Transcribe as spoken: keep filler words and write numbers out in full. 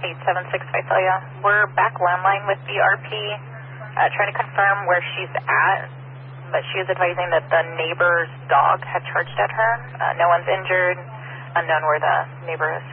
eight seven six Visalia. We're back landline with B R P, uh, trying to confirm where she's at, but she is advising that the neighbor's dog had charged at her. Uh, no one's injured, unknown where the neighbor is.